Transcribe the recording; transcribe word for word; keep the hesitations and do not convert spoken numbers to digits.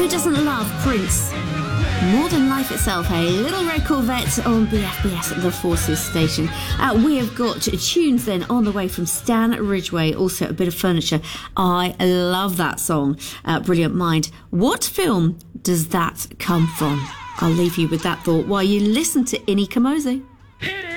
Who doesn't love Prince? More than life itself, a Little Red Corvette on B F B S at the Forces station. Uh, we have got tunes then on the way from Stan Ridgway, also a bit of furniture. I love that song, uh, Brilliant Mind. What film does that come from? I'll leave you with that thought while you listen to Inni Kamoze. Hit it!